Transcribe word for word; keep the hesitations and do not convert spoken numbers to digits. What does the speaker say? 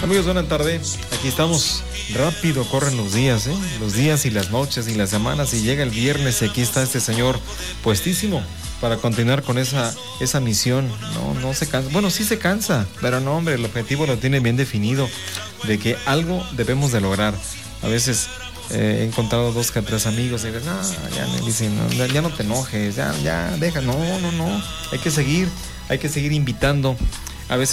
Amigos, buenas tardes. Aquí estamos. Rápido corren los días, ¿eh? Los días y las noches y las semanas. Y llega el viernes y aquí está este señor puestísimo para continuar con esa, esa misión. No, no se cansa. Bueno, sí se cansa, pero no, hombre, el objetivo lo tiene bien definido, de que algo debemos de lograr. A veces eh, he encontrado dos que tres amigos y dicen, no, ya me dicen, no, ya no te enojes, ya, ya, deja. No, no, no. Hay que seguir, hay que seguir invitando. A veces